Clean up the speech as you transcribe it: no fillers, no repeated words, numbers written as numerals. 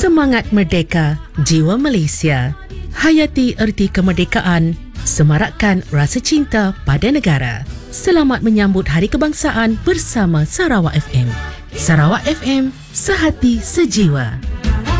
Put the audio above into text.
Semangat merdeka, jiwa Malaysia. Hayati erti kemerdekaan, semarakkan rasa cinta pada negara. Selamat menyambut Hari Kebangsaan bersama Sarawak FM. Sarawak FM, sehati sejiwa.